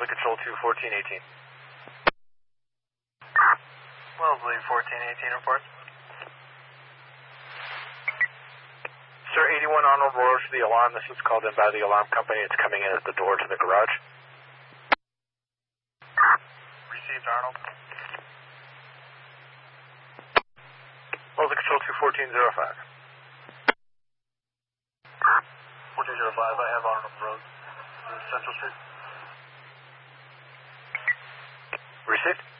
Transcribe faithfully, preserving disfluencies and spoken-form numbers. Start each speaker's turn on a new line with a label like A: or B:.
A: Wellesley Control two, fourteen eighteen. Wellesley fourteen eighteen reports. Sir, eighty-one Arnold Road to the alarm. This is called in by the alarm company. It's coming in at the door to the garage. Received, Arnold. Wellesley Control two, fourteen oh five. fourteen oh five, I have Arnold Road, Central Street. Received.